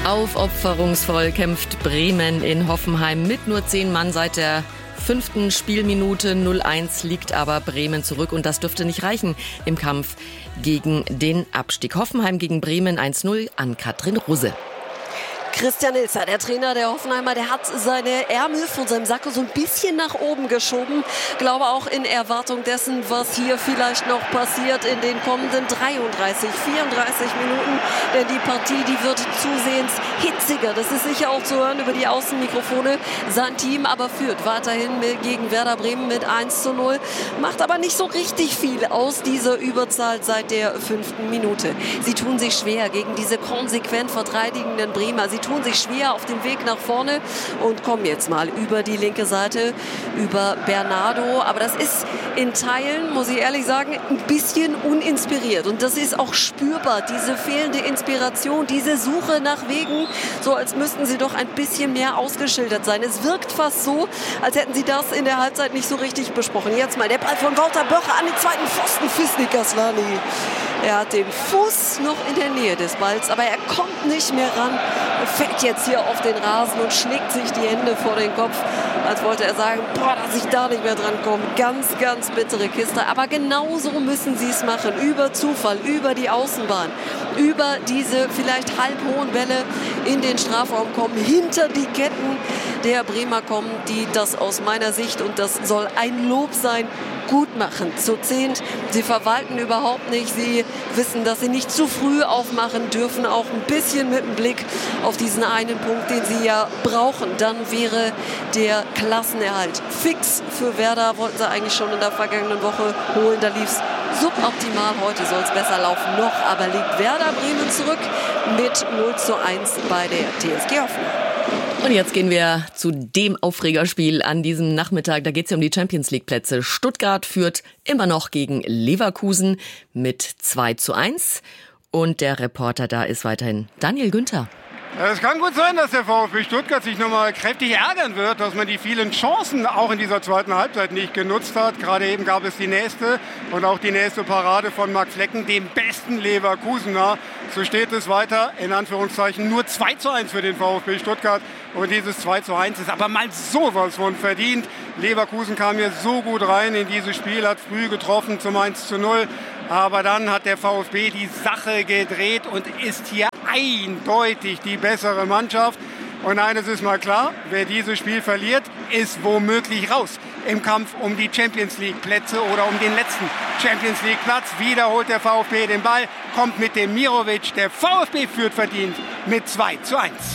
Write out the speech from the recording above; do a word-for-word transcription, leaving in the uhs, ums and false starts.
Aufopferungsvoll kämpft Bremen in Hoffenheim mit nur zehn Mann seit der fünften Spielminute. null eins liegt aber Bremen zurück und das dürfte nicht reichen im Kampf gegen den Abstieg. Hoffenheim gegen Bremen eins null an Katrin Ruse. Christian Ilzer, der Trainer der Hoffenheimer, der hat seine Ärmel von seinem Sakko so ein bisschen nach oben geschoben. Glaube auch in Erwartung dessen, was hier vielleicht noch passiert in den kommenden dreiunddreißig, vierunddreißig Minuten. Denn die Partie, die wird zusehends hitziger. Das ist sicher auch zu hören über die Außenmikrofone. Sein Team aber führt weiterhin gegen Werder Bremen mit eins zu null. Macht aber nicht so richtig viel aus dieser Überzahl seit der fünften Minute. Sie tun sich schwer gegen diese konsequent verteidigenden Bremer. Sie tun sich schwer auf dem Weg nach vorne und kommen jetzt mal über die linke Seite, über Bernardo. Aber das ist in Teilen, muss ich ehrlich sagen, ein bisschen uninspiriert. Und das ist auch spürbar, diese fehlende Inspiration, diese Suche nach Wegen, so als müssten sie doch ein bisschen mehr ausgeschildert sein. Es wirkt fast so, als hätten sie das in der Halbzeit nicht so richtig besprochen. Jetzt mal der Ball von Wouter Böcher an den zweiten Pfosten, Fisnik Aslani. Er hat den Fuß noch in der Nähe des Balls, aber er kommt nicht mehr ran. Er fällt jetzt hier auf den Rasen und schlägt sich die Hände vor den Kopf, als wollte er sagen, boah, dass ich da nicht mehr dran komme. Ganz, ganz bittere Kiste. Aber genauso müssen sie es machen. Über Zufall, über die Außenbahn, über diese vielleicht halbhohen Bälle in den Strafraum kommen, hinter die Ketten der Bremer kommen, die das aus meiner Sicht, und das soll ein Lob sein, gut machen. Zu zehnt. Sie verwalten überhaupt nicht. Sie wissen, dass sie nicht zu früh aufmachen dürfen. Auch ein bisschen mit dem Blick auf diesen einen Punkt, den sie ja brauchen. Dann wäre der Klassenerhalt fix für Werder. Wollten sie eigentlich schon in der vergangenen Woche holen. Da lief es suboptimal. Heute soll es besser laufen. Noch aber liegt Werder Bremen zurück mit null zu eins bei der T S G Hoffenheim. Und jetzt gehen wir zu dem Aufregerspiel an diesem Nachmittag. Da geht es ja um die Champions League Plätze. Stuttgart führt immer noch gegen Leverkusen mit zwei zu eins. Und der Reporter da ist weiterhin Daniel Günther. Es kann gut sein, dass der VfB Stuttgart sich nochmal kräftig ärgern wird, dass man die vielen Chancen auch in dieser zweiten Halbzeit nicht genutzt hat. Gerade eben gab es die nächste und auch die nächste Parade von Marc Flecken, dem besten Leverkusener. So steht es weiter, in Anführungszeichen, nur zwei zu eins für den VfB Stuttgart. Und dieses zwei zu eins ist aber mal sowas von verdient. Leverkusen kam hier so gut rein in dieses Spiel, hat früh getroffen zum eins zu null. Aber dann hat der VfB die Sache gedreht und ist hier eindeutig die bessere Mannschaft. Und eines ist mal klar, wer dieses Spiel verliert, ist womöglich raus im Kampf um die Champions League Plätze oder um den letzten Champions League Platz. Wiederholt der VfB den Ball, kommt mit dem Mirovic. Der VfB führt verdient mit zwei zu eins.